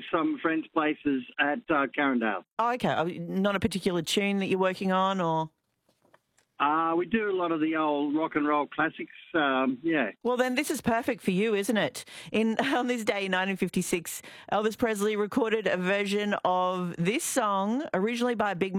some friends' places at Carindale. Oh, okay. Not a particular tune that you're working on, or? We do a lot of the old rock and roll classics, yeah. Well, then this is perfect for you, isn't it? On this day in 1956, Elvis Presley recorded a version of this song, originally by Big